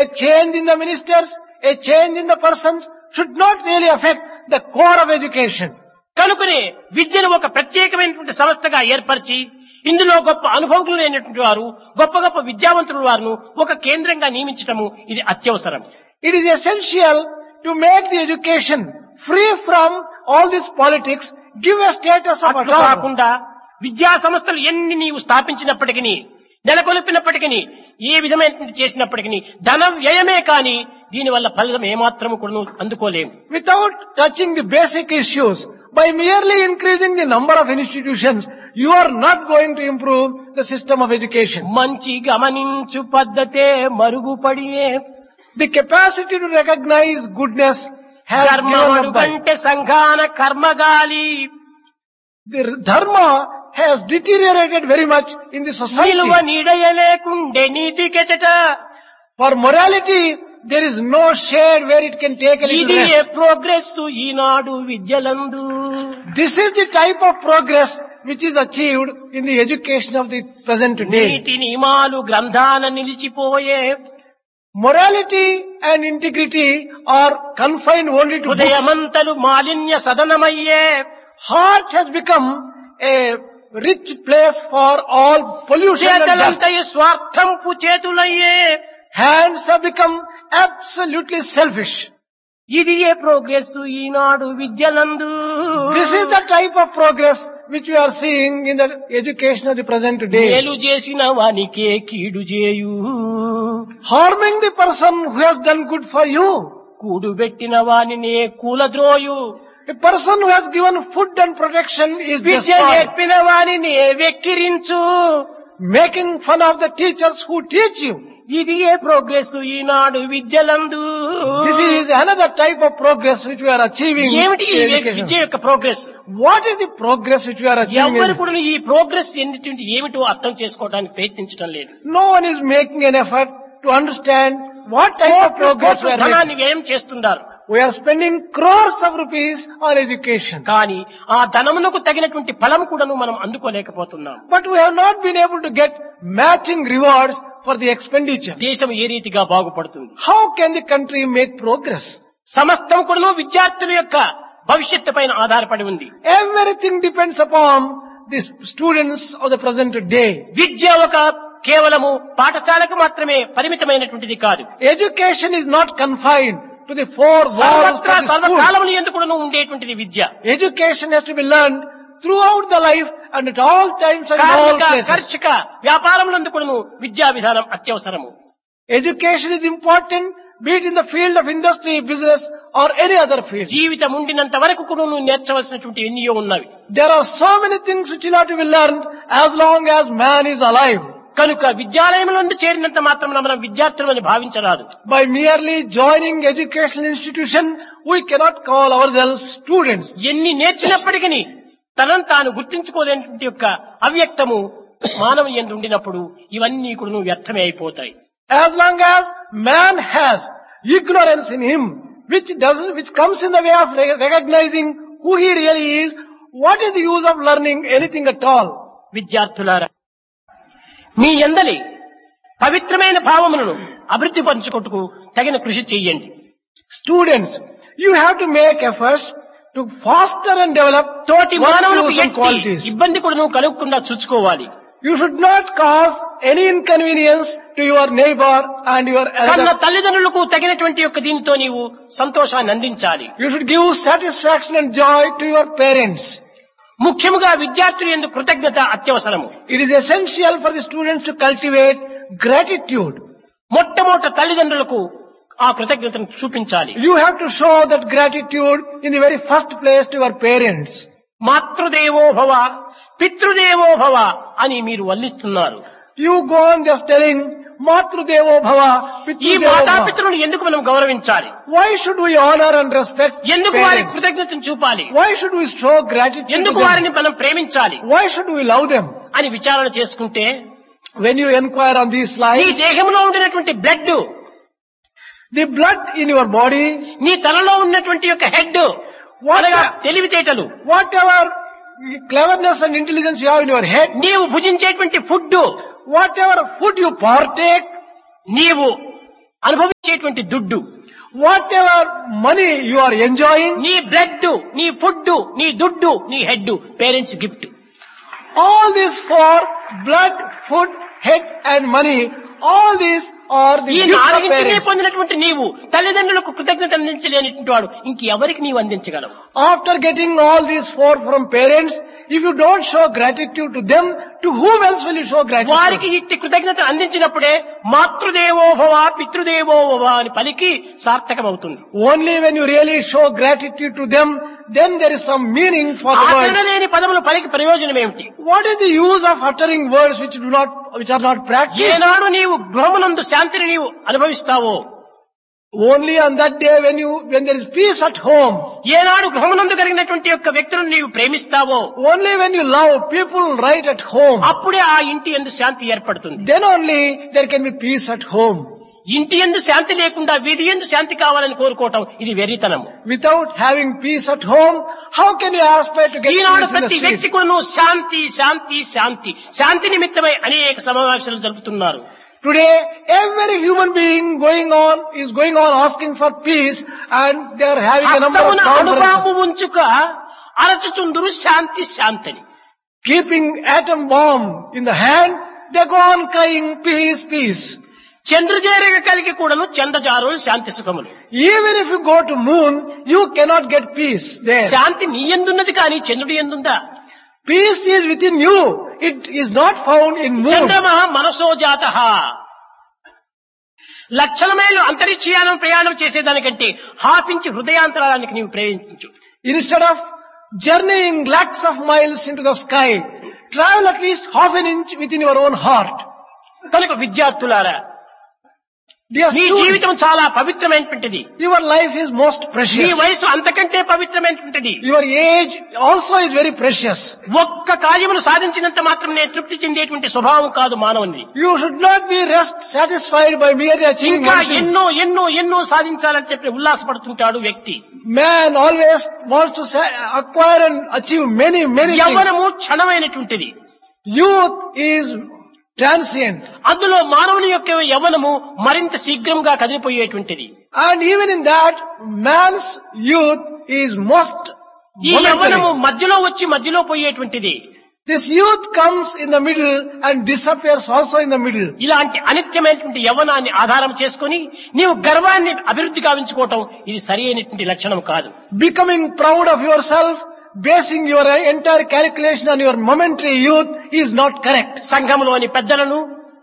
A change in the ministers, a change in the persons should not really affect the core of education. కనుకనే విద్యను ఒక ప్రత్యేకమైనటువంటి సంస్థగా ఏర్పరిచి ఇందులో గొప్ప అనుభవజ్ఞులైనటువంటి వారు గొప్ప గొప్ప విద్యావంతుల వారును ఒక కేంద్రంగా నియమించటము ఇది అత్యవసరం. It is essential to make the education free from all this politics, give a status of అట్లు autonomy. కాకుండా విద్యా సంస్థలు ఎన్ని నీవు స్థాపించినప్పటికీ నెలకొల్పినప్పటికీ ఏ విధమైనటువంటి చేసినప్పటికీ ధన వ్యయమే కానీ దీనివల్ల ఫలితం ఏమాత్రము కూడా అందుకోలేము. Without touching the basic issues, by merely increasing the number of institutions, you are not going to improve the system of education. మంచి గమనించు పద్ధతే మరుగుపడియే The capacity to recognize goodness has given ధర్మమడు up by. కంటే సంఘాన కర్మగాలి The dharma has deteriorated very much in the నిలువ society. నీడయలేకుండే నీటికెచట For morality, there is no shade where it can take a little ఇది ఏ rest. Progress Eenadu విద్యలందు. This is the type of progress which is achieved in the education of the present day. నీతి నియమాలు గ్రంథాన నిలిచిపోయే Morality and integrity are confined only to books. హృదయమంతలు మాలిన్య సదనమయ్యే Heart has become a rich place for all pollution and dust. చేతలంతయు స్వార్థంపు చేతులయ్యే Hands have become absolutely selfish. ఇది ఏ progress Eenadu విద్యలందు. This is the type of progress which we are seeing in the education of the present day. మేలు చేసిన వానికే కీడు చేయు Harming the person who has done good for you. కూడుబెట్టిన వానినే కూలద్రోయు A person who has given food and protection is Vidya destroyed. నేర్పిన వానినే వెక్కిరించు. Making fun of the teachers who teach you. ఇది ఏ progress Eenadu విద్యలందు. This is another type of progress which we are achieving ఏమిటి ఈ in education. విద్య యొక్క progress? What is the progress which we are achieving? ఎవరు కూడా ఈ progress ఏమిటో అర్థం చేసుకోవడానికి ప్రయత్నించడం లేదు. No one is making an effort to understand what type of progress we are making. ధనాన్ని వ్యయం చేస్తున్నారు. We are spending crores of rupees on education. కానీ ఆ ధనమునకు తగినటువంటి ఫలం కూడాను మనం అందుకోలేకపోతున్నాం. But we have not been able to get matching rewards for the expenditure. దేశం ఏ రీతిగా బాగుపడుతుంది? How can the country make progress? సమస్తం కూడాను విద్యార్థుల యొక్క భవిష్యత్తు పైన ఆధారపడి ఉంది. Everything depends upon the students of the present day. విద్య ఒక కేవలము పాఠశాలకు మాత్రమే పరిమితమైనటువంటిది కాదు. Education is not confined to the four walls of సర్వత్రా the school. సర్వకాలములు ఎందుకు ఉండేటువంటిది విద్య. Education has to be learned throughout the life and at all times and in all కార్మిక places. కర్షక వ్యాపారములందు కూడాను విద్యా విధానం అత్యవసరము. Education is important, be it in the field of industry, business or any other field. జీవితం ఉండినంత వరకు కూడా నువ్వు నేర్చవలసినటువంటి ఎన్నో ఉన్నవి. There are so many things which will have to be learned as long as man is alive. కనుక విద్యాలయములందు చేరినంత మాత్రం మనం విద్యార్థులని భావించరాదు. By merely joining educational institution, we cannot call ourselves students. ఎన్ని నేర్చినప్పటికీ తనను తాను గుర్తించుకోలేనటువంటి యొక్క అవ్యక్తము మానవ యందు ఉండినప్పుడు ఇవన్నీ కూడా వ్యర్థమే అయిపోతాయి. As long as man has ignorance in him, which comes in the way of recognizing who he really is, what is the use of learning anything at all? విద్యార్థులారా, మీ యందలి పవిత్రమైన భావములను అభివృద్ధి పరచుకొట్టుకు తగిన కృషి చేయండి. Students, you have to make efforts to foster and develop తోటి మానవులకు virtues and ఎట్టి qualities. ఇబ్బంది కూడా నువ్వు కలుగకుండా చూసుకోవాలి. You should not cause any inconvenience to your neighbor and your కన్న elder. తల్లిదండ్రులకు తగినటువంటి యొక్క దీనితో నీవు సంతోషాన్ని అందించాలి. You should give satisfaction and joy to your parents. ముఖ్యముగా విద్యార్థులు యందు కృతజ్ఞత అత్యవసరము. It is essential for the students to cultivate gratitude. మొట్టమొదట తల్లిదండ్రులకు ఆ కృతజ్ఞతను చూపించాలి. You have to show that gratitude in the very first place to your parents. మాతృదేవో భవ పితృదేవో భవ అని మీరు వల్లిస్తున్నారు. You go on just telling Matrudevo Bhava, ఈ Pitrudevo Bhava. మాతాపితృలను ఎందుకు మనం గౌరవించాలి? Why should we honor and respect ఎందుకు వారి parents? కృతజ్ఞతను చూపాలి? Why should we show gratitude to ఎందుకు them? వారిని మనం ప్రేమించాలి Why should we love them? అని విచారణ చేసుకుంటే When you inquire on these నీ lines, దేహంలో ఉండినటువంటి blood, the blood in your body, నీ తలలో ఉన్నటువంటి యొక్క హెడ్, అనగా తెలివితేటలు, whatever cleverness and intelligence you have in your head, నీవు భుజించేటువంటి food, whatever food you partake, నీవు అనుభవించేటువంటి దుడ్డు, whatever money you are enjoying, నీ బ్లడ్, నీ ఫుడ్, నీ దుడ్డు, నీ head parents gift. all this for blood, food, head and money, all these are the ఈ gift of నాలుగింటినే parents. పొందినటువంటి నీవు తల్లిదండ్రులకు కృతజ్ఞత అందించలేనిటువంటి వాడు ఇంకెవరికి నీవు అందించగలవు? After getting all these four from parents, if you don't show gratitude to them, to whom else will you show వారికి gratitude? ఇట్టి కృతజ్ఞత అందించినప్పుడే మాతృదేవోభవ పితృదేవోభవ అని పలికి సార్థకమవుతుంది. Only when you really show gratitude to them, then there is some meaning for the ఆచరణ words. లేని పదములు పలికి ప్రయోజనం ఏమిటి? What is the use of uttering words which are not practiced? ఏనాడు నీవు గృహమునందు శాంతిని నీవు అనుభవిస్తావో, Only on that day when there is peace at home, ఏనాడు గృహమునందు కలిగినటువంటి యొక్క వ్యక్తులను నీవు ప్రేమిస్తావో, only when you love people right at home, అప్పుడే ఆ ఇంటి యందు శాంతి ఏర్పడుతుంది. then only there can be peace at home. ఇంటి యందు శాంతి లేకుండా వీధి యందు శాంతి కావాలని కోరుకోవటం ఇది వెర్రితనము. Without having peace at home, how can you aspire to get Eenadu peace in the ప్రతి street? వ్యక్తి కూడా శాంతి శాంతి శాంతి శాంతి నిమిత్తమై అనేక సమావేశాలు జరుపుతున్నారు. Today, every human being is going on asking for peace, and they are having a number of హస్తమున అణుబాంబు conferences. ఉంచుక అరచుచుందురు శాంతి శాంతిని. Keeping atom bomb in the hand, they go on crying peace, peace. చంద్రజేరగ కలిగి కూడాను చంద్రజారులు శాంతి సుఖములు. Even if you go to moon, you cannot get peace there. శాంతి నీ ఎందున్నది కానీ చంద్రుడి ఎందుందా? Peace is within you. It is not found in moon. చంద్రమ మనసో జాతః. లక్షల మైళ్ళు అంతరిక్షయానం ప్రయాణం చేసేదానికంటే హాపించి హృదయాంతరానికి నీవు ప్రయాణించు. Instead of journeying lakhs of miles into the sky, travel at least half an inch within your own heart. కనుక విద్యార్థులారా, Dear నీ students, జీవితం చాలా పవిత్రమైనటువంటిది. your life is most నీ precious. వయసు అంతకంటే పవిత్రమైనటువంటిది. Your age also is very precious. ఒక్క కార్యమును సాధించినంత మాత్రమే తృప్తి చెందేటువంటి స్వభావం కాదు మానవుని. You should not be satisfied by merely achieving ఇంకా one thing. ఎన్నో ఎన్నో ఎన్నో సాధించాలని చెప్పి ఉల్లాసపడుతుంటాడు వ్యక్తి. Man always wants to acquire and achieve many things. యవ్వనము క్షణమైనటువంటిది. Youth is transient. అందులో మానవుని యొక్క యవ్వనము మరింత శీఘ్రంగా కదిలిపోయేటువంటిది. And even in that, man's youth is most ఈ యవ్వనము momentary. మధ్యలో వచ్చి మధ్యలో పోయేటువంటిది. This youth comes in the middle and disappears also in the middle. ఇలాంటి అనిత్యమైనటువంటి యవ్వనాన్ని ఆధారం చేసుకొని నీవు గర్వాన్ని అభివృద్ధి గావించుకోవటం ఇది సరి అయినటువంటి లక్షణం కాదు. Becoming proud of yourself, basing your entire calculation on your momentary youth is not correct. సంఘంలోని పెద్దలను,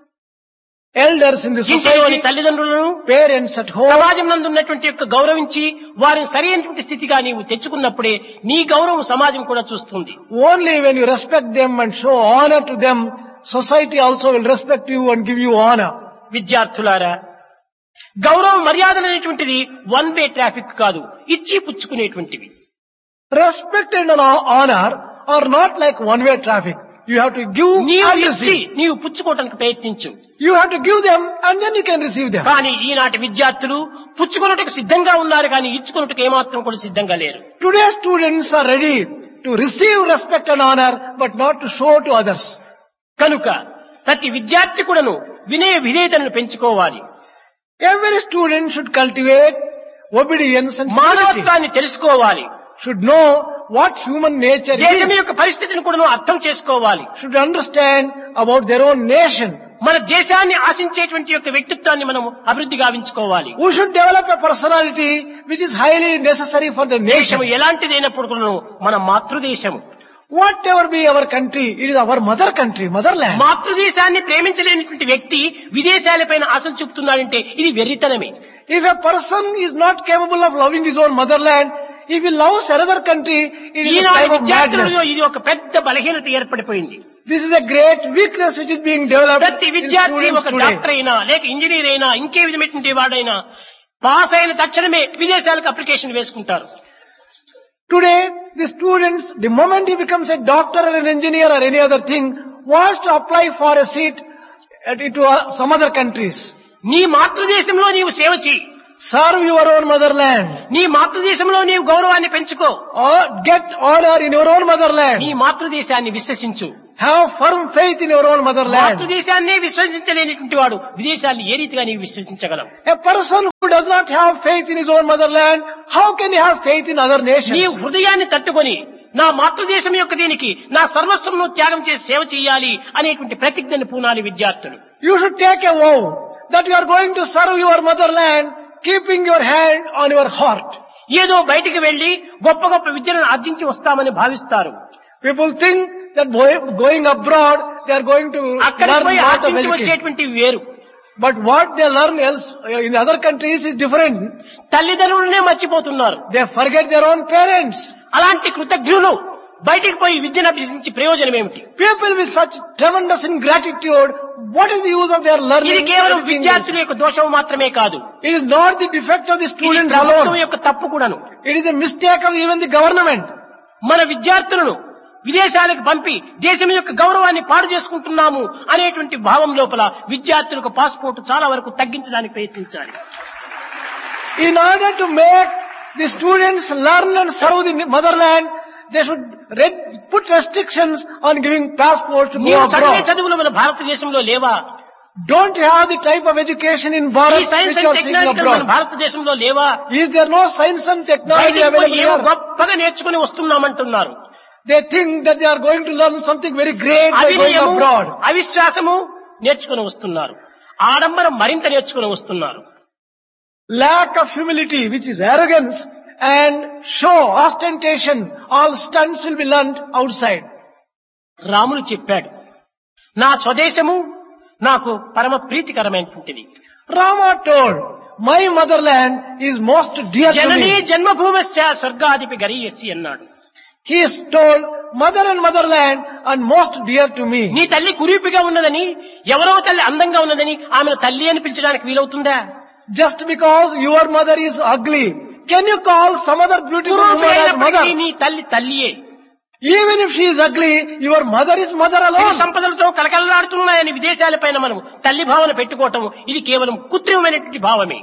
Elders in the ఇంటిలోని society, తల్లిదండ్రులను, parents at home, సమాజం నందు ఉన్నటువంటి యొక్క గౌరవించి వారిని సరైనటువంటి స్థితిగా నీవు తెచ్చుకున్నప్పుడే నీ గౌరవం సమాజం కూడా చూస్తుంది. only when you respect them and show honor to them, society also will respect you and give you honor. విద్యార్థులారా, గౌరవ మర్యాదలు అనేటువంటిది వన్ వే ట్రాఫిక్ కాదు, ఇచ్చి పుచ్చుకునేటువంటివి. Respect and honor are not like one-way traffic. You have to give నీవు and ఇచ్చి receive. నీవు పుచ్చుకోవటానికి ప్రయత్నించు. You have to give them and then you can receive them. కానీ ఈనాటి విద్యార్థులు పుచ్చుకొనుటకు సిద్ధంగా ఉన్నారు కానీ ఇచ్చుకొనుటకు ఏమాత్రం కూడా సిద్ధంగా లేరు. Today's students are ready to receive respect and honor but not to show to others. కనుక ప్రతి విద్యార్థి కూడాను వినయ విధేయతలను పెంచుకోవాలి. Every student should cultivate obedience and humility. మానవత్వాన్ని తెలుసుకోవాలి. Should know what human nature దేశం is. యొక్క పరిస్థితిని కూడా అర్థం చేసుకోవాలి. Should understand about their own nation. మన దేశాన్ని ఆశించేటువంటి యొక్క వ్యక్తిత్వాన్ని మనం అభివృద్ధి గావించుకోవాలి. We should develop a personality which is highly necessary for the దేశం nation. ఎలాంటిదైనప్పుడు కూడాను మన మాతృదేశం. Whatever be our country, it is our mother country, motherland. మాతృదేశాన్ని ప్రేమించలేనిటువంటి వ్యక్తి విదేశాలపైన ఆశలు చూపుతున్నాడంటే ఇది వెర్రితనమే. If a person is not capable of loving his own motherland, if he loves another country, it is a ఈనాటి type of విద్యార్థులలో madness. ఇది ఒక పెద్ద బలహీనత ఏర్పడిపోయింది. This is a great weakness which is being developed ప్రతి in విద్యార్థి students ఒక today. Doctor అయినా లేక ఇంజనీర్ అయినా ఇంకే విధమైనటువంటి వాడైనా పాస్ అయిన తక్షణమే విదేశాలకు అప్లికేషన్ వేసుకుంటారు. Today, the students, the moment he becomes a doctor or an engineer or any other thing, wants to apply for a seat into some other countries. నీ మాతృదేశంలో నీవు సేవ చేయి. serve your own motherland. నీ మాతృదేశంలో నీవు గౌరవాన్ని పెంచుకో. Or get honor in your own motherland. నీ మాతృదేశాన్ని విశ్వసించు. Have firm faith in your own motherland. మాతృదేశాన్ని విశ్వసించలేనిటువంటి వాడు విదేశాన్ని ఏ రీతిగా నీవు విశ్వసించగలవు? A person who does not have faith in his own motherland, how can he have faith in other నీ nations? హృదయాన్ని తట్టుకొని నా మాతృదేశం యొక్క దీనికి నా సర్వస్వంను త్యాగం చేసి సేవ చేయాలి అనేటువంటి ప్రతిజ్ఞను పూనాలి విద్యార్థులు. You should take a vow that you are going to serve your motherland, keeping your hand on your heart. ఏదో బయటికి వెళ్లి గొప్ప గొప్ప విద్యలను ఆర్జించి వస్తామని భావిస్తారు. People think that going abroad, they are going to అక్కడికి learn పోయి lot of ఆర్జించి education. వచ్చేటువంటి వేరు. But what they learn else in other countries is different. తల్లిదండ్రులనే మర్చిపోతున్నారు. They forget their own parents. అలాంటి కృతజ్ఞులు బయటికి పోయి విద్యను అభ్యసించి ప్రయోజనం ఏమిటి? People with such tremendous ingratitude, what is the use of their learning? ఇది కేవలం everything విద్యార్థుల else? యొక్క దోషం మాత్రమే కాదు, It is not the defect of the ఇది students ప్రభుత్వం alone. యొక్క తప్పు కూడాను. It is a mistake of even the government. మన విద్యార్థులను విదేశాలకు పంపి దేశం యొక్క గౌరవాన్ని పాడు చేసుకుంటున్నాము అనేటువంటి భావం లోపల విద్యార్థులకు పాస్పోర్ట్ చాలా వరకు తగ్గించడానికి ప్రయత్నించాలి. In order to make the students learn and serve the motherland, they should put restrictions on giving passports to go నీవు చదివే abroad. చదువులు మన భారతదేశంలో లేవా? Don't you have the type of education in ఈ Bharat science which you and are seeing technology మన abroad? భారతదేశంలో లేవా? Is there no science and technology బయటికి పోయి available ఏమో here? గొప్పగా నేర్చుకుని వస్తున్నామంటున్నారు. They think that they are going to learn something very great by going అవినయము abroad. అవిశ్వాసము నేర్చుకుని వస్తున్నారు. ఆడంబరం మరింత నేర్చుకుని వస్తున్నారు. Lack of humility, which is arrogance, and show, ostentation, all stunts will be learned outside. రాముడు చెప్పాడు, నా స్వదేశము నాకు పరమ ప్రీతికరమైనటువంటిది. Rama told, my motherland is most dear to Janani me. జన్మభూమశ్చ స్వర్గాధిపి గరీయసి అన్నాడు. He is told, mother and motherland are most dear to me. నీ తల్లి కురీపిగా ఉన్నదని, ఎవరో తల్లి అందంగా ఉన్నదని ఆమెను తల్లి అని పిలిచడానికి వీలవుతుందా? Just because your mother is ugly, can you call some other beautiful కురూపి woman as అయినప్పటికీ mother? నీ తల్లి తల్లియే. Even if she is ugly, your mother is mother Siri alone. సంపదలతో కలకలలాడుతున్నాయని విదేశాలపైన మనం తల్లి భావన పెట్టుకోవటం ఇది కేవలం కృత్రిమమైనటువంటి భావమే.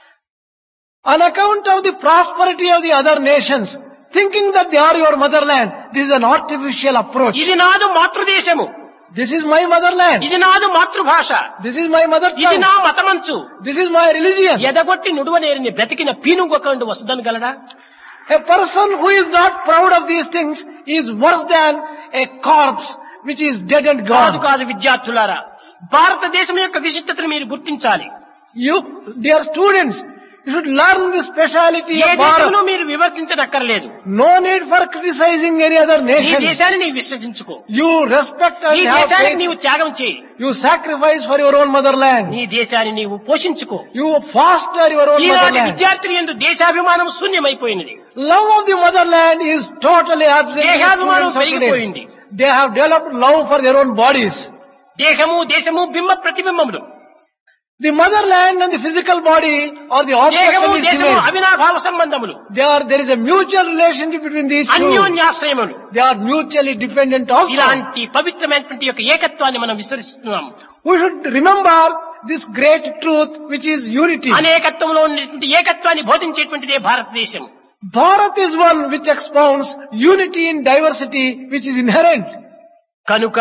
On account of the prosperity of the other nations, thinking that they are your motherland, this is an artificial approach. ఇది నాదు మాతృదేశము, This is my motherland. ఇది నాదు మాతృభాష, This is my mother ఇది నా tongue. మతమంచు. This is my religion. ఎదగొట్టి నుడువనేరిని బ్రతికిన పీనుగొకండు వసుదనగలడా? A person who is not proud of these things is worse than a corpse which is dead and కాదు gone. కాదు విద్యార్థులారా, భారతదేశం యొక్క విశిష్టతను మీరు గుర్తించాలి. You, dear students, you should learn the speciality A of దేశంలో Bharat. మీరు విమర్శించనక్కర్లేదు. No need for criticizing any other ఈ nation. దేశాన్ని నీవు విశ్వసించుకో. You respect ఈ and have దేశానికి faith. నీవు త్యాగం చేయి. You sacrifice for your own motherland. నీ దేశాన్ని నీవు పోషించుకో. You foster your own ఈనాటి motherland. విద్యార్థులు ఎందు దేశాభిమానం శూన్యమైపోయినది. Love of the motherland is totally absent in the దేహాభిమానం students of today. పెరిగిపోయింది. They have developed love for their own bodies. దేహము దేశము బింబ ప్రతిబింబములు. The motherland and the physical body are the object దేహము of its దేశము image. అవినాభావ సంబంధములు, There is a mutual relationship between these two. అన్యోన్యాశ్రయములు. They are mutually dependent also. ఇలాంటి పవిత్రమైనటువంటి యొక్క ఏకత్వాన్ని మనం విస్మరిస్తున్నాము. We should remember this great truth which is unity. అనేకత్వంలో ఉన్నటువంటి ఏకత్వాన్ని బోధించేటువంటిదే భారతదేశం. Bharat is one which expounds unity in diversity which is inherent. కనుక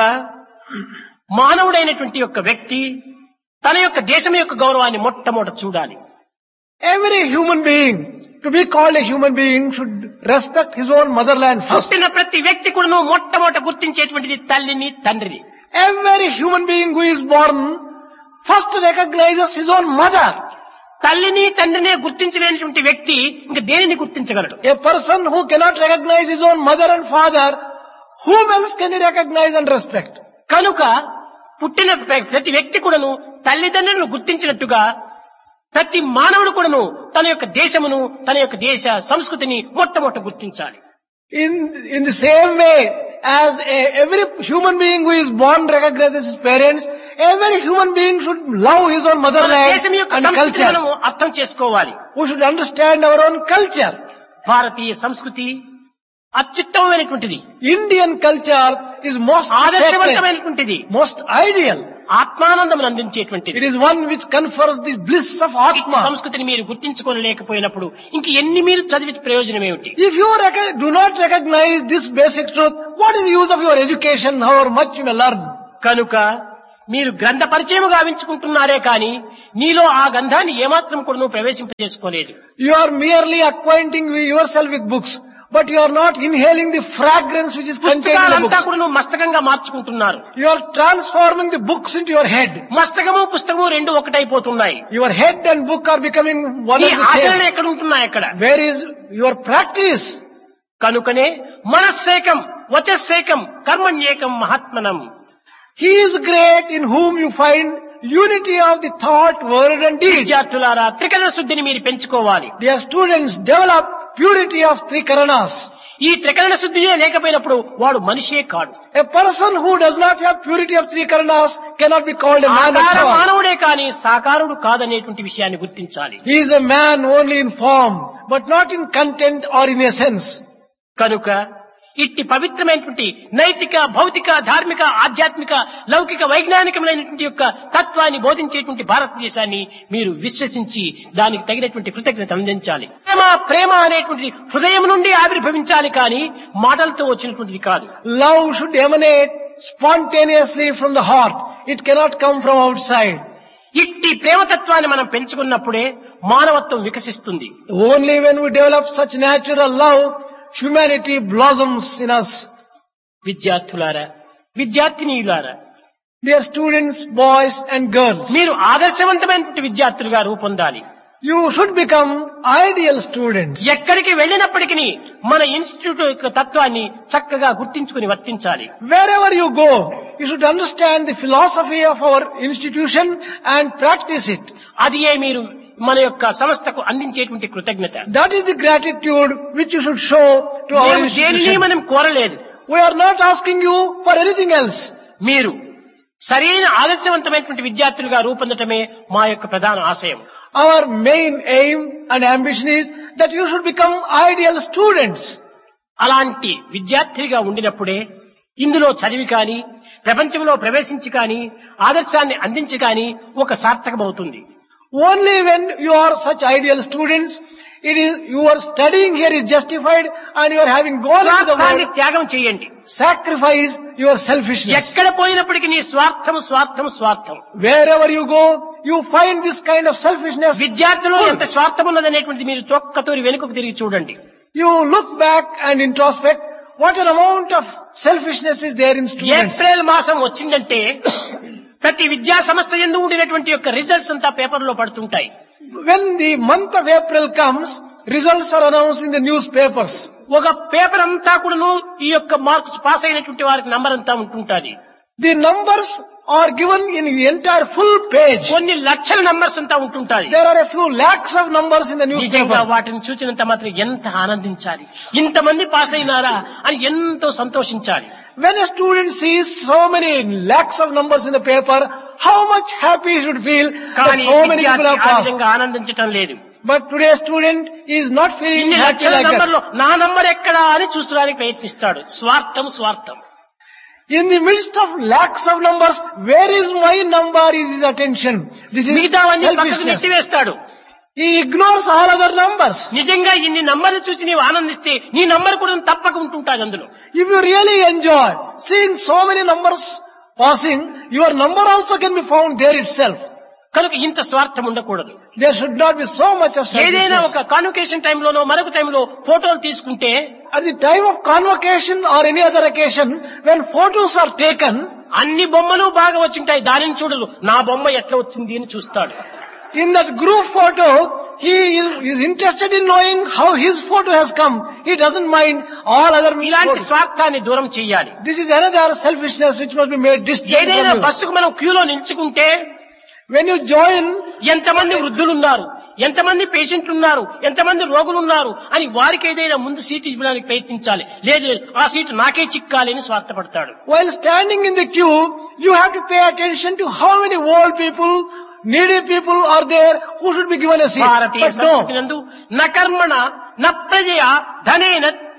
మానవుడైనటువంటి యొక్క వ్యక్తి తన యొక్క దేశం యొక్క గౌరవాన్ని మొట్టమొదట చూడాలి. Every human being, to be called a human being, should respect his own motherland first. పుట్టిన ప్రతి వ్యక్తి కూడా మొట్టమొదట గుర్తించేటువంటిది తల్లిని తండ్రిని. Every human being who is born first recognizes his own mother. తల్లిని తండ్రినే గుర్తించలేనటువంటి వ్యక్తి ఇంక దేనిని గుర్తించగలడు? A person who cannot recognize his own mother and father, whom else can he recognize and respect? కనుక పుట్టిన ప్రతి వ్యక్తి కూడాను తల్లిదండ్రులను గుర్తించినట్టుగా ప్రతి మానవుడు కూడాను తన యొక్క దేశమును తన యొక్క దేశ సంస్కృతిని మొట్టమొదట గుర్తించాలి. In the same way as every human being who is born recognizes his parents, every human being should love his own మన motherland దేశం యొక్క and సంస్కృతిని culture. మనము అర్థం చేసుకోవాలి. We should understand our own culture. భారతీయ సంస్కృతి అత్యుత్తమమైనటువంటిది, Indian culture is most sacred, ఆదర్శవంతమైనటువంటిది, most ideal. ఆత్మానందం అందించేటువంటిది. It is one which confers the bliss of ఈ Atma. సంస్కృతిని మీరు గుర్తించుకోలేకపోయినప్పుడు ఇంక ఎన్ని మీరు చదివి ప్రయోజనం ఏమిటి? If you do not recognize this basic truth, what is the use of your education, however much you may learn? కనుక మీరు గ్రంథ పరిచయం గావించుకుంటున్నారే కానీ నీలో ఆ గంధాన్ని ఏమాత్రం కూడా నువ్వు ప్రవేశింపజేసుకోలేదు. You are merely acquainting yourself with books, but you are not inhaling the fragrance which is contained in the పుస్తకాలంతా books. కూడా నువ్వు మస్తకంగా మార్చుకుంటున్నారు. You are transforming the books into your head. మస్తకము పుస్తకము రెండు ఒకటైపోతున్నాయి. Your head and book are becoming one ఈ and the ఆచరణ same. ఎక్కడ ఉంటున్నాయి అక్కడ? Where is your practice? కనుకనే మనస్సేకం వచస్సేకం కర్మణ్యేకం మహాత్మనం. He is great in whom you find unity of the thought, word and deed. విద్యార్థులారా, త్రికరణ శుద్ధిని మీరు పెంచుకోవాలి. Dear students, develop purity of three karanas. ఈ త్రికరణ శుద్ధియే లేకపోయినప్పుడు వాడు మనిషే కాడు. A person who does not have purity of three karanas cannot be called a man at ఆకార all. మానవుడే కాని సాకారుడు కాదనేటువంటి విషయాన్ని గుర్తించాలి. He is a man only in form, but not in content or in essence. కనుక ఇట్టి పవిత్రమైనటువంటి నైతిక, భౌతిక, ధార్మిక, ఆధ్యాత్మిక, లౌకిక, వైజ్ఞానికమైనటువంటి యొక్క తత్వాన్ని బోధించేటువంటి భారతదేశాన్ని మీరు విశ్వసించి దానికి తగినటువంటి కృతజ్ఞత అందించాలి. ప్రేమ అనేటువంటిది హృదయం నుండి ఆవిర్భవించాలి కానీ మాటలతో వచ్చినటువంటిది కాదు. Love should emanate spontaneously from the heart. It cannot come from outside. ఇట్టి ప్రేమతత్వాన్ని మనం పెంచుకున్నప్పుడే మానవత్వం వికసిస్తుంది. Only when we develop such natural love, humanity blossoms in us. విద్యార్థులారా, విద్యార్థినీయులారా, Dear students, boys and girls, మీరు ఆదర్శవంతమైనటువంటి విద్యార్థులుగా రూపొందాలి. you should become ideal students. ఎక్కడికి వెళ్ళినప్పటికీ మన institute యొక్క తత్వాన్ని చక్కగా గుర్తించుకుని వర్తించాలి. Wherever you go, you should understand the philosophy of our institution and practice it. అది మీరు మన యొక్క సంస్థకు అందించేటువంటి కృతజ్ఞత. That is the gratitude which you should show to our దేనిని institution. మనం కోరలేదు. We are not asking you for anything else. మీరు సరైన ఆదర్శవంతమైనటువంటి విద్యార్థులుగా రూపొందటమే మా యొక్క ప్రధాన ఆశయం. Our main aim and ambition is that you should become ideal students. అలాంటి విద్యార్థిగా ఉండినప్పుడే ఇందులో చదివి కానీ, ప్రపంచంలో ప్రవేశించి కానీ, ఆదర్శాన్ని అందించి కానీ ఒక సార్థకమవుతుంది. Only when you are such ideal students, it is your studying here is justified and you are having gone into the స్వార్థాన్ని world. త్యాగం చేయండి. Sacrifice your selfishness. ఎక్కడ పోయినప్పటికీ నీ స్వార్థం స్వార్థం స్వార్థం. Wherever you go, you find this kind of selfishness. విద్యార్థులు ఎంత స్వార్థం ఉన్నదనేటువంటిది మీరు తొక్కతూరి వెనుకకు తిరిగి చూడండి. You look back and introspect what an amount of selfishness is there in students. April మాసం వచ్చిందంటే ప్రతి విద్యా సంస్థ యందు ఉండినటువంటి యొక్క రిజల్ట్స్ అంతా పేపర్లో పడుతుంటాయి. When the month of April comes, results are announced in the newspapers. ఒక పేపర్ అంతా కూడాను ఈ యొక్క మార్క్స్ పాస్ అయినటువంటి వారికి నంబర్ అంతా ఉంటుంటాది. The numbers are given in the entire full page. కొన్ని లక్షల నంబర్స్ అంతా ఉంటుంటాయి. There are a few lakhs of numbers in the నిజంగా newspaper. వాటిని చూసినంత మాత్రం ఎంత ఆనందించాలి, ఇంతమంది పాస్ అయినారా అని ఎంతో సంతోషించాలి. When a student sees so many lakhs of numbers in the paper, how much happy he should feel that కానీ so many people విద్యార్థి have ఆ passed. విధంగా ఆనందించటం లేదు. But today's student is not feeling ఇన్ని happy లక్షల like that. నంబర్లో నా number ఎక్కడా అని చూసడానికి ప్రయత్నిస్తాడు. స్వార్థం స్వార్థం. In the midst of lakhs of numbers, where is my number is his attention. This is మిగతావన్నీ పక్కకు selfishness. నెట్టివేస్తాడు. He ignores all other numbers. నిజంగా ఇన్ని నంబర్లు చూసి నీవు ఆనందిస్తే నీ నంబర్ కూడా తప్పక ఉంటుంటాది అందులో. If you really enjoy seeing so many numbers passing, your number also can be found there itself. కనుక ఇంత స్వార్థం ఉండకూడదు. There should not be so much of ఏదైనా selfishness. ఒక కాన్వకేషన్ టైంలోనో మరొక టైంలో ఫోటోలు తీసుకుంటే At the time of convocation or any other occasion, when photos are taken, అన్ని బొమ్మలు బాగా వచ్చింటాయి. దానిని చూడరు, నా బొమ్మ ఎట్లా వచ్చింది అని చూస్తాడు. in that group photo, he is interested in knowing how his photo has come. He doesn't mind all other ఇలాంటి photos. స్వార్థాన్ని దూరం చేయాలి. This is another selfishness which must be made distinct ఏదైనా from you. బస్సుకు మనం క్యూలో నిల్చుకుంటే When you join, ఎంతమంది వృద్ధులున్నారు, ఎంతమంది పేషెంట్లు ఉన్నారు, ఎంతమంది రోగులు ఉన్నారు అని వారికి ఏదైనా ముందు సీటు ఇవ్వడానికి ప్రయత్నించాలి. లేదు ఆ సీటు నాకే చిక్కాలి అని స్వార్థపడతాడు. while standing in the queue, you have to pay attention to how many old people, needy people are there who should be given a seat. Bharatiya But no, సంస్కృతి నందు న కర్మణ న ప్రజయ ధనేన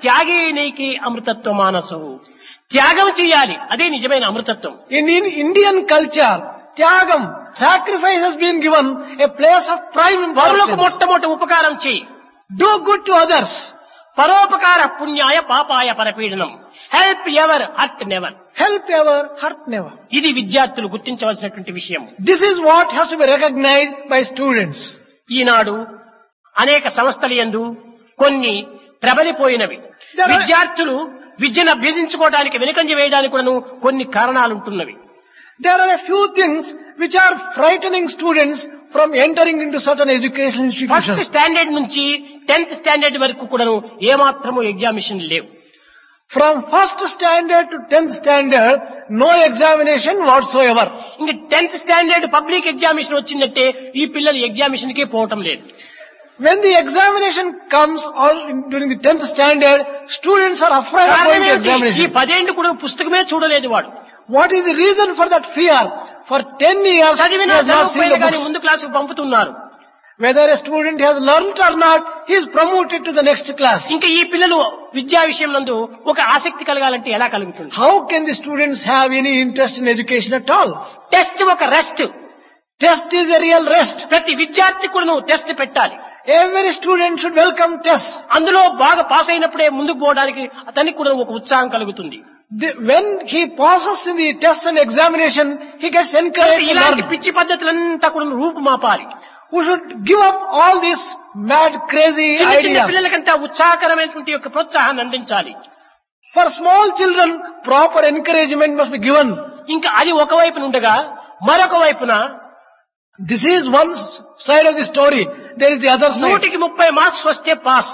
త్యాగేనైకి అమృతత్వ మానసు. త్యాగం చేయాలి, అదే నిజమైన అమృతత్వం. In Indian culture, Tyagam, sacrifice has been given a place of prime పరులకు importance. మొట్టమొదటి ఉపకారం చేయి. Do good to others. పరోపకార పుణ్యాయ పాపాయ పరపీడనం. Help ever hurt never. Help ever, hurt never. ఇది విద్యార్థులు గుర్తించవలసినటువంటి విషయం. This is what has to be recognized by students. ఈనాడు అనేక సంస్థల యందు కొన్ని ప్రబలిపోయినవి. There are- విద్యార్థులు విద్యను అభ్యసించుకోవడానికి వెనుకంజ వేయడానికి కూడాను కొన్ని కారణాలు ఉంటున్నవి. There are a few things which are frightening students from entering into certain educational first institutions. Standard నుంచి 10th స్టాండర్డ్ వరకు కూడాను ఏమాత్రము ఎగ్జామినేషన్ లేవు. From first standard to 10th standard, no examination whatsoever. ఇంక 10th స్టాండర్డ్ పబ్లిక్ ఎగ్జామినేషన్ వచ్చిందంటే ఈ పిల్లలు examination కి పోవటం లేదు. When the examination comes during the 10th standard, students are afraid of going to కారణం ఏమిటి? ఈ examination. 10 ఏళ్ళు కూడా పుస్తకమే చూడలేదు వాడు. What is the reason for that fear? For 10 years, he చదివినా has not seen చదవకపోయినా the కానీ books. ముందు క్లాసుకు పంపుతున్నారు. Whether a student has learnt or not, he is promoted to the next class. ఇంకా ఈ పిల్లలు విద్యా విషయం నందు ఒక ఆసక్తి కలగాలంటే ఎలా కలుగుతుంది? How can the students have any interest in education at all? Test ఒక rest. Test is a real rest. ప్రతి విద్యార్థి కూడా నువ్వు టెస్ట్ పెట్టాలి. Every student should welcome tests. అందులో బాగా పాస్ అయినప్పుడే ముందుకు పోవడానికి అతనికి కూడా ఒక ఉత్సాహం కలుగుతుంది. When he passes in the test and examination, he gets encouraged to ఇలాంటి learn. పిచ్చి పద్ధతులంతా కూడా రూపుమాపాలి. We should give up all these mad, crazy చిన్న చిన్న ideas. పిల్లలకంతా ఉత్సాహకరమైనటువంటి యొక్క ప్రోత్సాహాన్ని అందించాలి. For small children, proper encouragement must be given. ఇంకా అది ఒకవైపున ఉండగా మరొక వైపున This is one side of the story. There is the other side. 100కి 30 marks వస్తే pass.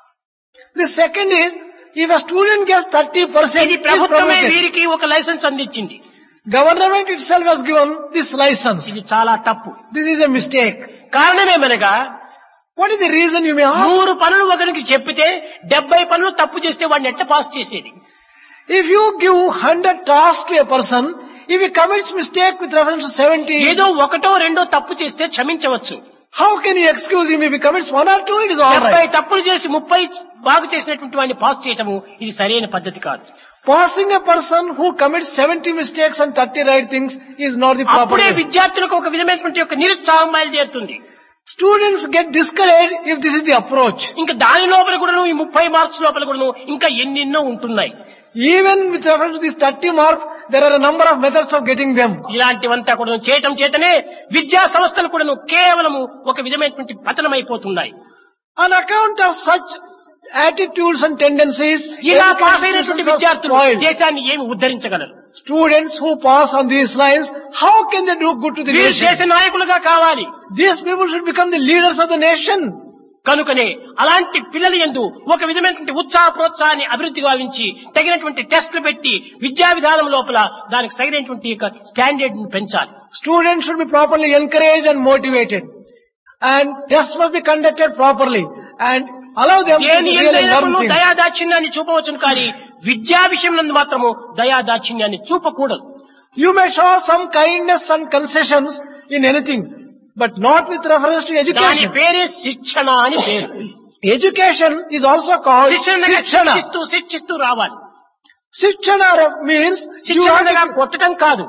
The second is, if a student gets 30%, ఇది he is ప్రభుత్వమే promoted. వీరికి ఒక లైసెన్స్ అందించింది. Government itself has given this license. ఇది చాలా తప్పు. This is a mistake. కారణమేమనగా What is the reason, you may ask? 100 పనులు ఒకరికి చెప్పితే 70 పనులు తప్పు చేస్తే వాడిని ఎట్ట పాస్ చేసేది? If you give 100 tasks to a person, if he commits mistake with reference to 70, ఏదో ఒకటో రెండో తప్పు చేస్తే క్షమించవచ్చు. how can you excuse him? If he commits 1 or 2, it is all 70 right. తప్పులు చేసి 30 బాగు చేసినటువంటి వాడిని పాస్ చేయటము ఇది సరైన పద్ధతి కాదు. Passing a person who commits 70 mistakes and 30 right things is not the proper అప్పుడే way. విద్యార్థులకు ఒక విధమైనటువంటి యొక్క నిరుత్సాహం బయలుదేరుతుంది. Students get discouraged if this is the approach. ఇంకా దాని లోపల కూడాను ఈ 30 మార్క్స్ లోపల కూడాను ఇంకా ఎన్నెన్నో ఉంటున్నాయి. Even with reference to these 30 marks, there are a number of methods of getting them. ఇలాంటివంతా కూడా చేయటం చేతనే విద్యా సంస్థలు కూడాను కేవలము ఒక విధమైనటువంటి పతనమైపోతున్నాయి. On account of such attitudes and tendencies, ఇలా education పాస్ అయినటువంటి institutions are విద్యార్థులు spoiled. దేశాన్ని ఏమి ఉద్ధరించగలరు? Students who pass on these lines, how can they do good to the వీరు దేశ nation? నాయకులుగా కావాలి. These people should become the leaders of the nation. కనుకనే అలాంటి పిల్లల యందు ఒక విధమైనటువంటి ఉత్సాహ ప్రోత్సాహాన్ని అభివృద్ధి గావించి తగినటువంటి టెస్టులు పెట్టి విద్యా విధానం లోపల దానికి సరైనటువంటి స్టాండర్డ్ ను పెంచాలి. Students should be properly encouraged and motivated. And tests must be conducted properly. And allow them to దేని really learn ఎందైనా things. దయాదాక్షిణ్యాన్ని చూపవచ్చును కానీ విద్యా విషయం నందు మాత్రము దయాదాక్షిణ్యాన్ని చూపకూడదు. You may show some kindness and concessions in anything, but not with reference to దాని education. పేరే శిక్షణ అని పేరు. Education is also called శిక్షణ Sikshana. శిక్షిస్తూ రావాలి. Sikshana means you శిక్షణ have అనగా to, కొట్టడం కాదు.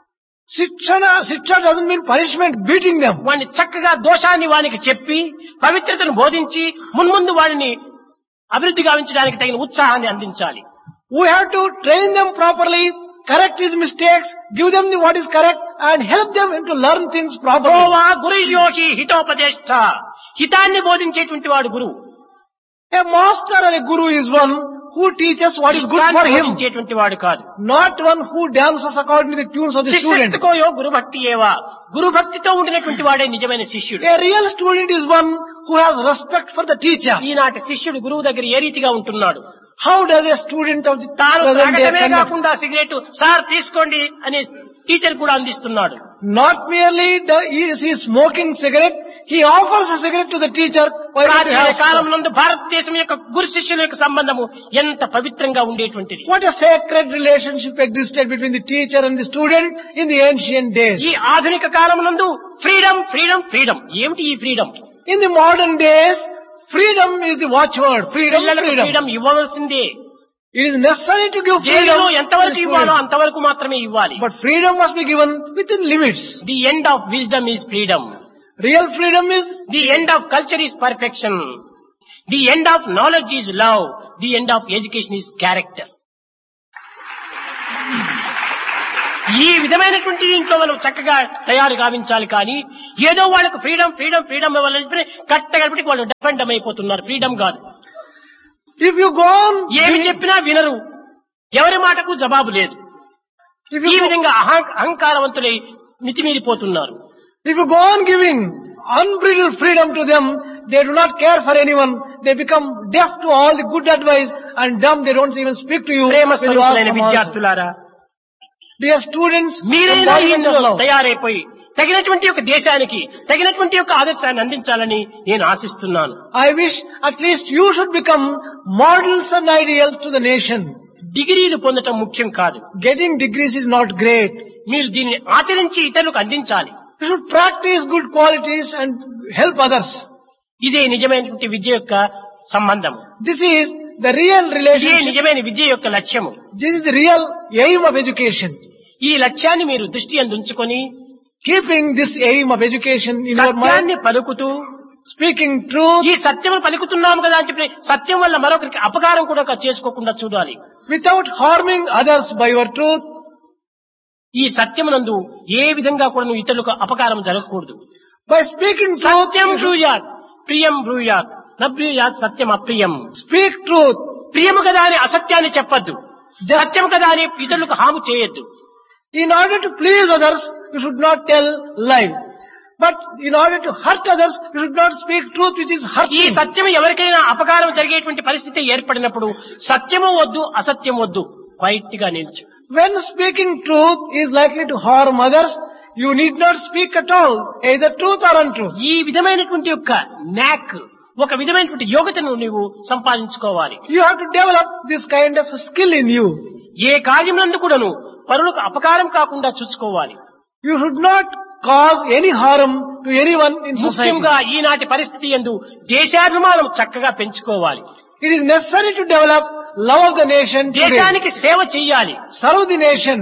Shiksha doesn't mean punishment, beating them. వాడిని చక్కగా దోషాన్ని వానికి చెప్పి పవిత్రతను బోధించి మున్ముందు వాడిని అభివృద్ధి గావించడానికి తగిన ఉత్సాహాన్ని అందించాలి. We have to train them properly, correct his mistakes, give them what is correct, and help them to learn things properly. Goa గురుయోగి హితోపదేష్ట. హితాన్ని బోధించేటువంటి వాడు గురువు. A master or a guru is one who teaches what is good for హితాన్ని him, బోధించేటువంటి వాడు కాదు. not one who dances according to the tunes of the student. శిష్యుకోయో గురుభక్తి ఏవా. గురుభక్తితో ఉండినటువంటి వాడే నిజమైన శిష్యుడు. A real student is one who has respect for the teacher. ఈనాటి శిష్యుడు గురువు దగ్గర ఏ రీతిగా ఉంటున్నాడు? How does a student of the తాను present day తాగటమే conduct? కాకుండా సిగరెట్ సార్ తీసుకోండి అని టీచర్ కూడా అందిస్తున్నాడు. Not merely is he smoking cigarette, he offers a cigarette to the teacher. Why don't you ప్రాచీన have కాలం smoke? నందు భారతదేశం యొక్క గురు శిష్యుల యొక్క సంబంధము ఎంత పవిత్రంగా ఉండేటువంటిది. What a sacred relationship existed between the teacher and the student in the ancient days. ఈ ఆధునిక కాలం నందు ఫ్రీడమ్ ఫ్రీడమ్ ఫ్రీడమ్. ఏమిటి ఈ freedom? In the modern days, Freedom is the watchword. Freedom, పిల్లలకు freedom. Freedom ఇవ్వవలసిందే. It is necessary to give freedom. జైలులో to ఎంతవరకు the ఇవ్వాలో student. అంతవరకు మాత్రమే ఇవ్వాలి. But freedom must be given within limits. The end of wisdom is freedom. Real freedom is the end of culture is perfection. The end of knowledge is love. The end of education is character. ఈ విధమైనటువంటి దీంట్లో మనం చక్కగా తయారు గావించాలి. కానీ ఏదో వాళ్ళకు freedom freedom freedom ఇవ్వాలంటే కట్టగలిపి వాళ్ళు డిపెండ్ అయిపోతున్నారు. ఫ్రీడమ్ కాదు. if you go on ఏమి చెప్పినా వినరు. ఎవరి మాటకు జవాబు లేదు. if ఈ you go, విధంగా అహంకారవంతులై మితిమీరిపోతున్నారు. if you go on giving unbridled freedom to them, they do not care for anyone. They become deaf to all the good advice and dumb. They don't even speak to you. Prema when you ask స్వరూపులైన some answer. విద్యార్థులారా, Dear students, మీరైనా embody ఇందులో love. తయారైపోయి తగినటువంటి ఒక దేశానికి తగినటువంటి ఒక ఆదర్శాన్ని అందించాలని నేను ఆశిస్తున్నాను. I wish at least you should become models and ideals to the nation. డిగ్రీలు పొందటం ముఖ్యం కాదు. Getting degrees is not great. మీరు దీన్ని ఆచరించి ఇతరులకు అందించాలి. You should practice good qualities and help others. ఇదే నిజమైనటువంటి విద్య యొక్క సంబంధం. This is the real ఇదే relationship. నిజమైన విద్య యొక్క లక్ష్యము. This is the real aim of education. ఈ లక్ష్యాన్ని మీరు దృష్టి అందుంచుకొని Keeping this aim of education in your mind, సత్యాన్ని పలుకుతూ speaking truth ఈ సత్యము పలుకుతున్నాము కదా అని చెప్పి సత్యం వల్ల మరొకరికి అపకారం కూడా చేసుకోకుండా చూడాలి. without harming others by your truth. ఈ సత్యమునందు ఏ విధంగా కూడా నువ్వు ఇతరులకు అపకారం జరగకూడదు. By speaking truth, Satyam you should బ్రూయాత్ ప్రియం బ్రూయాత్ నబ్రూయాత్ సత్యం అప్రియం. speak truth. ప్రియము కదా అని అసత్యాన్ని చెప్పద్దు. సత్యం కదా అని ఇతరులకు హాము చేయొద్దు. In order to please others, you should not tell lie. But in order to hurt others, you should not speak truth which is ఈ hurting. సత్యం ఎవరికైనా అపకారం జరిగేటువంటి పరిస్థితి ఏర్పడినప్పుడు సత్యము వద్దు అసత్యం వద్దు, క్వైట్ గా నిల్చు. When speaking truth is likely to harm others, you need not speak at all, either truth or untruth. ఈ విధమైనటువంటి యొక్క నాక్, ఒక విధమైనటువంటి యోగ్యతను నీవు సంపాదించుకోవాలి. You have to develop this kind of skill in you. ఏ కార్యమునందు కూడాను పరులకు అపకారం కాకుండా చూసుకోవాలి. You should not cause any harm to anyone in society. ముఖ్యంగా ఈనాటి పరిస్థితి యందు దేశాభిమానం చక్కగా పెంచుకోవాలి. It is necessary to develop love of the nation today. దేశానికి సేవ చెయ్యాలి. Serve the nation.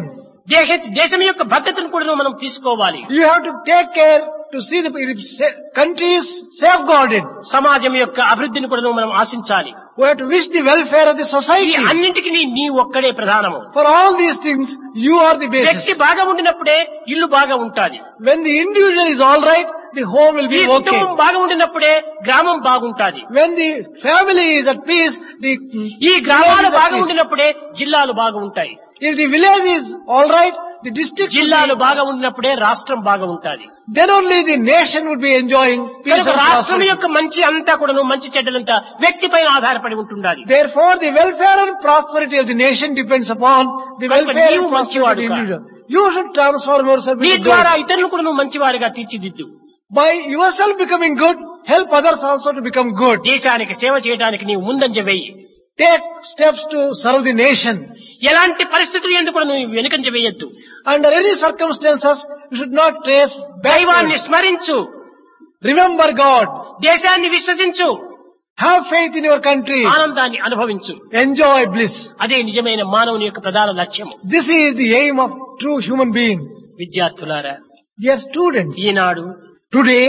దేశం యొక్క భద్రతను కూడా మనం తీసుకోవాలి. You have to take care to see the country is safeguarded. సమాజం యొక్క అభివృద్ధిని కూడా మనం ఆశించాలి. We have to wish the welfare of the ఈ society. అన్నింటికి నీ ఒక్కడే ప్రధానము. For all these things, you are the వ్యక్తి basis. బాగా ఉండినప్పుడే ఇల్లు బాగా ఉంటాది. When the individual is all right, the home will ఈ be okay. కుటుంబం బాగా ఉండినప్పుడే గ్రామం బాగుంటాది. When the family is at peace, the ఈ గ్రామాలు village is at బాగా peace. ఉండినప్పుడే జిల్లాలు బాగా ఉంటాయి. If the village is all right, the district will జిల్లాలు be, బాగా ఉండినప్పుడే రాష్ట్రం బాగా ఉంటాది. then only the nation would be enjoying peace కనుక and రాష్ట్రం prosperity. యొక్క మంచి అంతా కూడాను, మంచి చెడ్డలంతా వ్యక్తి పైన ఆధారపడి ఉంటుండాలి. Therefore, the welfare and prosperity of the nation depends upon the కనుక welfare నీవు and prosperity of the మంచివాడుగా. individual. You should transform yourself నీ into ద్వారా good. ఇతరులు కూడా మంచివారిగా తీర్చిదిద్దు. By yourself becoming good, help others also to become good. దేశానికి సేవ చేయడానికి నీవు ముందంజ వేయి. Take steps to serve the nation. ఎలాంటి పరిస్థితులు ఎందుకు కూడా నువ్వు వెనుకంజ వేయొద్దు. Under any circumstances, you should not trace దైవాన్ని backward. స్మరించు. Remember God. దేశాన్ని విశ్వసించు. Have faith in your country. ఆనందాన్ని అనుభవించు. Enjoy bliss. అదే నిజమైన మానవుని యొక్క ప్రధాన లక్ష్యము. This is the aim of true human being. విద్యార్థులారా, Dear students, ఈనాడు today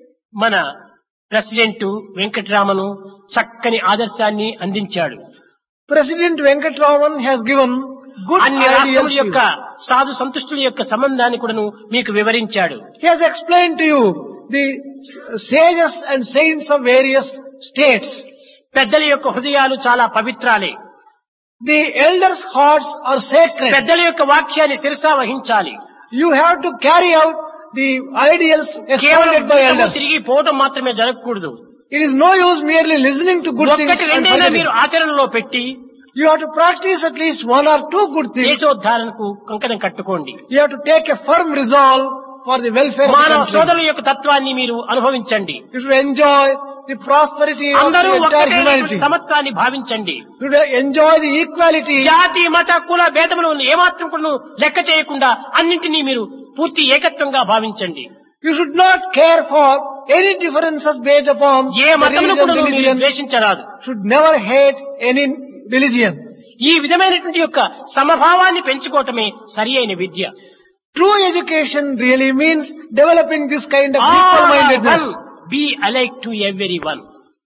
మన ప్రెసిడెంట్ వెంకటరామను చక్కని ఆదర్శాన్ని అందించాడు. President Venkatraman has given good అన్ని ideas రాష్ట్రముల to you. యొక్క సాధు సంతుష్టుల యొక్క సంబంధాన్ని కూడాను మీకు వివరించాడు. He has explained to you the sages and saints of various states. పెద్దల యొక్క హృదయాలు చాలా పవిత్రాలే. The elders' hearts are sacred. పెద్దల యొక్క వాక్యాన్ని శిరసా వహించాలి. You have to carry out the ideals కేవలం expounded by elders. తిరిగి పోవటం మాత్రమే జరగకూడదు. It is no use merely listening to good things ఒక్కటి and రెండైనా forgetting. మీరు ఆచరణలో పెట్టి You have to practice at least one or two good things. దేశోద్ధారణకు కంకణం కట్టుకోండి. You have to take a firm resolve for the welfare of the మానవ country. సోదరుల యొక్క తత్వాన్ని మీరు అనుభవించండి. You should enjoy the prosperity of the అందరూ entire ఒక్కటే humanity. సమత్వాన్ని భావించండి. You should enjoy the equality. జాతి మత కుల భేదములను ఏమాత్రం కూడా లెక్క చేయకుండా అన్నింటినీ మీరు పూర్తి ఏకత్వంగా భావించండి. You should not care for any differences based upon ఏ మతమును కూడా మీరు religion. ద్వేషించరాదు. Should never hate any religion. ఈ విధమైనటువంటి యొక్క సమభావాన్ని పెంచుకోవటమే సరి అయిన విద్య. True education really means developing this kind of All are equal-mindedness. one. Be alike to everyone.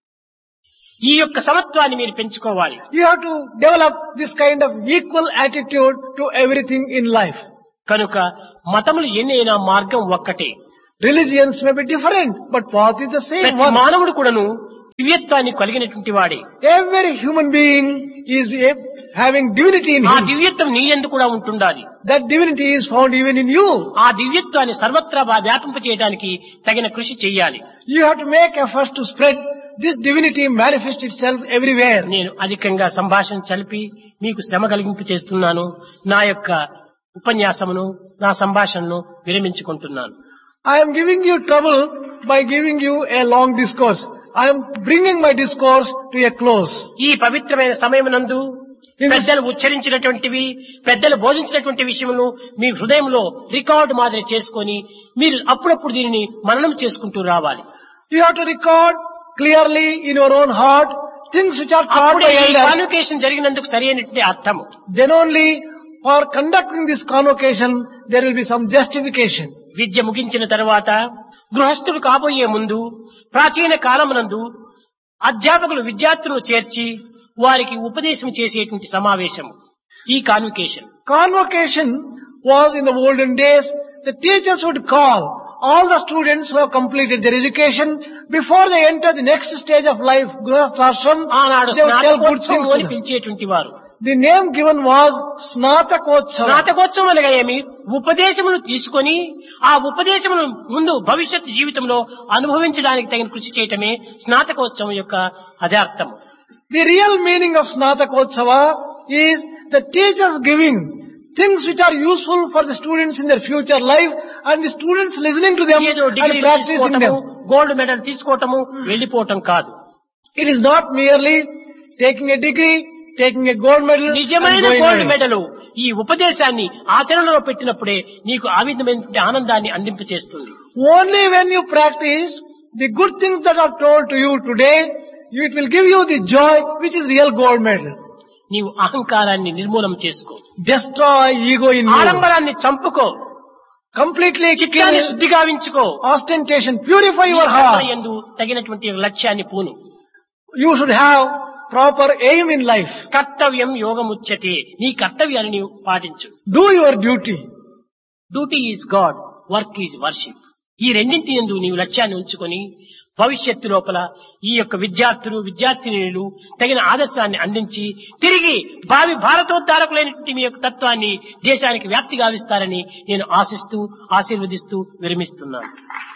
ఈ యొక్క సమత్వాన్ని మీరు పెంచుకోవాలి. You have to develop this kind of equal attitude to everything in life. కనుక మతములు ఎన్నైనా మార్గం ఒక్కటే. Religions may be different, but path is the same ప్రతి one. మానవుడు కూడాను దివ్యత్వాన్ని కలిగినటువంటి వాడే. Every human being is having divinity in ఆ him. దివ్యత్వం నీ యందు కూడా ఉంటుండాలి. That divinity is found even in you. ఆ దివ్యత్వాన్ని సర్వత్రా వ్యాపింప చేయడానికి తగిన కృషి చేయాలి. You have to make efforts to spread this divinity, manifest itself everywhere. నేను అధికంగా సంభాషణ చలిపి మీకు శ్రమ కలిగింపు చేస్తున్నాను. నా యొక్క ఉపన్యాసమును నా సంభాషణను విరమించుకుంటున్నాను. I am giving you trouble by giving you a long discourse. I am bringing my discourse to a close. ఈ పవిత్రమైన సమయమునందు పెద్దలు ఉచ్చరించినటువంటివి, పెద్దలు బోధించినటువంటి విషయములు మీ హృదయంలో రికార్డు మాదిరి చేసుకొని మీరు అప్పుడప్పుడు దీనిని మననం చేసుకుంటూ రావాలి. You have to record clearly in your own heart things which are taught అప్పుడే by ఈ elders. కాన్వకేషన్ జరిగినందుకు సరి అయినటువంటి అర్థము. Then only for conducting this convocation there will be some justification. విద్య ముగించిన తర్వాత గృహస్థుడు కాబోయే ముందు ప్రాచీన కాలమునందు అధ్యాపకులు విద్యార్థులను చేర్చి వారికి ఉపదేశం చేసేటువంటి సమావేశం ఈ convocation. Convocation was in the olden days, the teachers would call all the students who have completed their education before they enter the next stage of life, grihasthashram. ఆనాడు They would tell good things స్నాతకోత్సవం to అని them. పిలిచేటువంటి వారు. The name given was Snatakotsava. స్నాతకోత్సవం అనగా ఏమి? ఉపదేశములు తీసుకొని ఆ ఉపదేశమును ముందు భవిష్యత్ జీవితంలో అనుభవించడానికి తగిన కృషి చేయటమే స్నాతకోత్సవం యొక్క అదార్థం. The real meaning of Snatakotsava is the teachers giving things which are useful for the students in their future life and the students listening to them ఏదో and degree practicing తీసుకోవటము, them. Gold medal తీసుకోవటము, వెళ్లిపోవటం కాదు. It is not merely taking a degree, taking a gold medal and నిజమైన going gold away. Medal ఈ ఉపదేశాన్ని ఆచరణలో పెట్టినప్పుడే నీకు ఆ విధమైన ఆనందాన్ని అందింపచేస్తుంది. Only when you practice the good things that are told to you today, it will give you the joy which is real gold medal. నీవు అహంకారాన్ని నిర్మూలన చేసుకో. Destroy ego in you. ఆడంబరాన్ని చంపుకో. Completely చిత్తాన్ని kill శుద్ధి గావించుకో. ostentation. Purify నీ your కర్మ heart. యందు తగినటువంటి లక్ష్యాన్ని పూను. You should have proper aim in life. కర్తవ్యం యోగముచ్యతే. నీ కర్తవ్యాన్ని నీవు పాటించు. Do your duty. Duty is God, work is worship. ఈ రెండింటి యందు నీవు లక్ష్యాన్ని ఉంచుకొని భవిష్యత్తు లోపల ఈ యొక్క విద్యార్థులు విద్యార్థినులు తగిన ఆదర్శాన్ని అందించి తిరిగి భావి భారతోద్ధారకులైనటువంటి మీ యొక్క తత్వాన్ని దేశానికి వ్యాప్తి గావిస్తారని నేను ఆశిస్తూ ఆశీర్వదిస్తూ విరమిస్తున్నాను.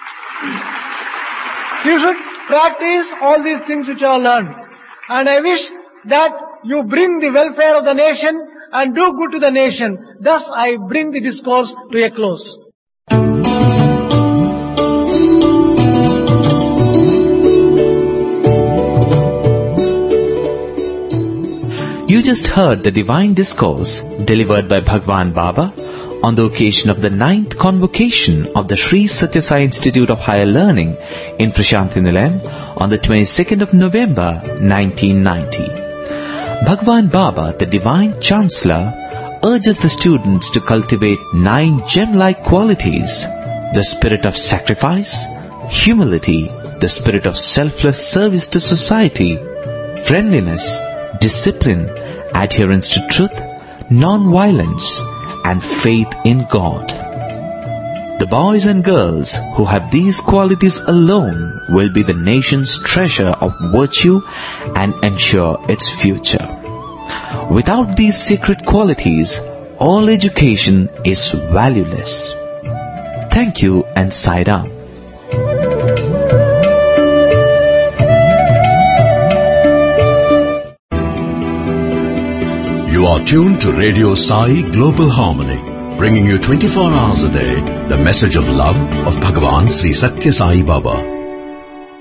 You should practice all these things which you have learned. And I wish that you bring the welfare of the nation and do good to the nation. Thus I bring the discourse to a close. You just heard the divine discourse delivered by Bhagwan Baba on the occasion of the 9th convocation of the Sri Satya Sai Institute of Higher Learning in Prashanthi Nilayam on the 22nd of November 1990. Bhagwan Baba, the divine chancellor, urges the students to cultivate 9 gem-like qualities: the spirit of sacrifice, humility, the spirit of selfless service to society, friendliness, discipline, adherence to truth, non-violence, and faith in God. The boys and girls who have these qualities alone will be the nation's treasure of virtue and ensure its future. Without these sacred qualities, all education is valueless. Thank you and Sai Ram. You are tuned to Radio Sai Global Harmony, bringing you 24 hours a day the message of love of Bhagavan Sri Satya Sai Baba.